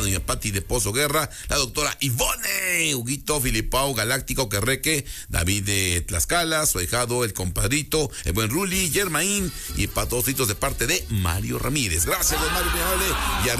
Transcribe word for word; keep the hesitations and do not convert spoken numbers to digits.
doña Pati de Pozo Guerra, la doctora Ivone, Huguito, Filipao, Galáctico, Querreque, David de Tlaxcala, su ahijado, el compadrito, el buen Ruli, Germain, y para todos de parte de Mario Ramírez. Gracias, don Mario, muy amable. Y